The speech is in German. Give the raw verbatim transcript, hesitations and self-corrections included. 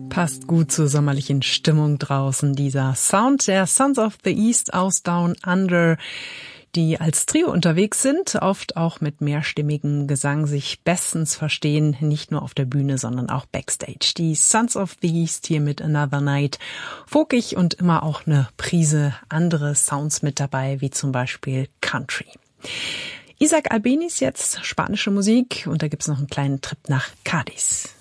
Passt gut zur sommerlichen Stimmung draußen, dieser Sound der Sons of the East aus Down Under, die als Trio unterwegs sind, oft auch mit mehrstimmigem Gesang sich bestens verstehen, nicht nur auf der Bühne, sondern auch backstage. Die Sons of the East hier mit Another Night, folkig und immer auch eine Prise andere Sounds mit dabei, wie zum Beispiel Country. Isaac Albeniz jetzt, spanische Musik, und da gibt's noch einen kleinen Trip nach Cádiz.